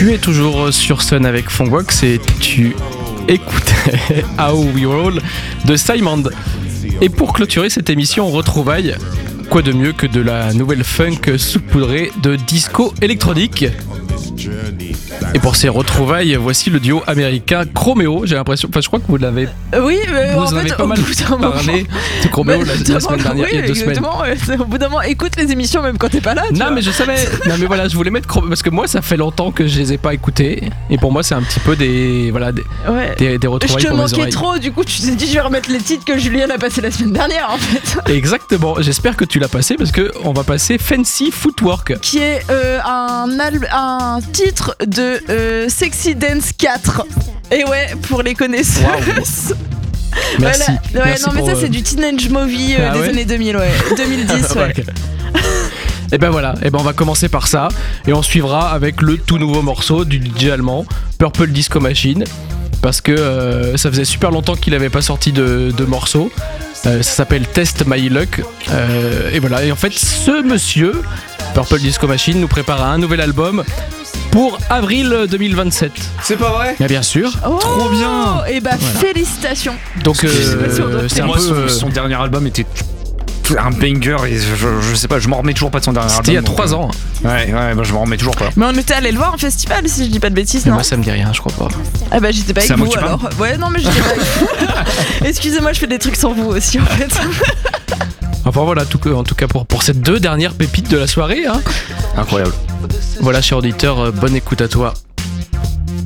Tu es toujours sur Sun avec Fongwax et tu écoutais How We Roll de Simon. Et pour clôturer cette émission retrouvailles, quoi de mieux que de la nouvelle funk saupoudrée de disco électronique. Et pour ces retrouvailles, voici le duo américain Chromeo. J'ai l'impression, je crois que vous l'avez. Oui, mais vous en avez fait, pas mal parlé de Chromeo la semaine dernière, il y a 2 semaines. Au bout d'un moment, écoute les émissions même quand t'es pas là. Non, mais je savais. Non, mais voilà, je voulais mettre Chromeo parce que moi, ça fait longtemps que je les ai pas écoutés. Et pour moi, c'est un petit peu des retrouvailles je te pour mes manquais oreilles. trop, du coup, tu t'es dit, je vais remettre les titres que Julien a passé la semaine dernière en fait. Exactement. J'espère que tu l'as passé parce que on va passer Fancy Footwork. Qui est un titre de Sexy Dance 4. Et ouais, pour les connaisseurs. Wow. Merci. Voilà. Merci non, mais pour, ça, c'est du Teenage Movie des ouais années 2000, ouais. 2010, ouais. Okay. Et ben voilà, et ben on va commencer par ça et on suivra avec le tout nouveau morceau du DJ allemand Purple Disco Machine parce que ça faisait super longtemps qu'il avait pas sorti de morceau. Ça s'appelle Test My Luck et voilà, et en fait ce monsieur Purple Disco Machine nous prépare un nouvel album pour avril 2027. C'est pas vrai ? Bien sûr. Oh, trop bien. Et bah voilà. Félicitations. Donc c'est un moi, peu son dernier album était un banger et je sais pas, je m'en remets toujours pas de son dernier album. c'était il y a 3 ans. Ouais, bah, je m'en remets toujours pas. Mais on était allé le voir en festival, si je dis pas de bêtises, Mais non ? moi ça me dit rien, je crois pas. Ah bah j'étais pas C'est avec à moi vous que tu alors. Ouais, non mais j'étais pas avec vous. Excusez-moi, je fais des trucs sans vous aussi en fait. Enfin voilà, en tout cas pour ces 2 dernières pépites de la soirée. Hein. Incroyable. Voilà, cher auditeur, bonne écoute à toi.